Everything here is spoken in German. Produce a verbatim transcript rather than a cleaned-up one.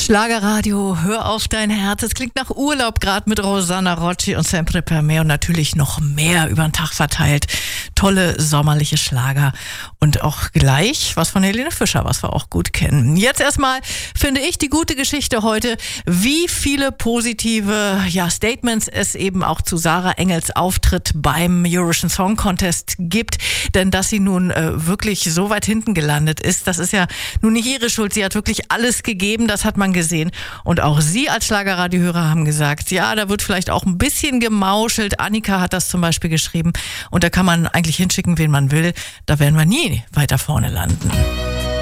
Schlagerradio, hör auf dein Herz. Es klingt nach Urlaub, gerade mit Rosanna Rocci und Sempre per me und natürlich noch mehr über den Tag verteilt. Tolle sommerliche Schlager und auch gleich was von Helene Fischer, was wir auch gut kennen. Jetzt erstmal finde ich die gute Geschichte heute, wie viele positive ja, Statements es eben auch zu Sarah Engels Auftritt beim Eurovision Song Contest gibt. Denn dass sie nun äh, wirklich so weit hinten gelandet ist, das ist ja nun nicht ihre Schuld. Sie hat wirklich alles gegeben, das hat man gesehen. Und auch Sie als Schlagerradiohörer haben gesagt, ja, da wird vielleicht auch ein bisschen gemauschelt. Annika hat das zum Beispiel geschrieben. Und da kann man eigentlich hinschicken, wen man will. Da werden wir nie weiter vorne landen.